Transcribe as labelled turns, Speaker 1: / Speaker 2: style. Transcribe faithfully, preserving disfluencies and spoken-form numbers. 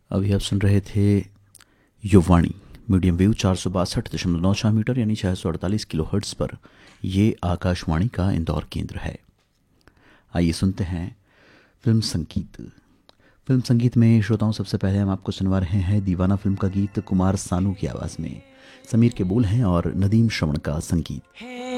Speaker 1: अभी आप सुन रहे थे युववाणी मीडियम वेव चार सौ बासठ दशमलव नौ चार मीटर यानी छः सौ अड़तालीस किलो हर्ट्स पर। ये आकाशवाणी का इंदौर केंद्र है। आइए सुनते हैं फिल्म संगीत। फिल्म संगीत में श्रोताओं सबसे पहले हम आपको सुनवा रहे हैं दीवाना फिल्म का गीत कुमार सानू की आवाज़ में। समीर के बोल हैं और नदीम श्रवण का संगीत।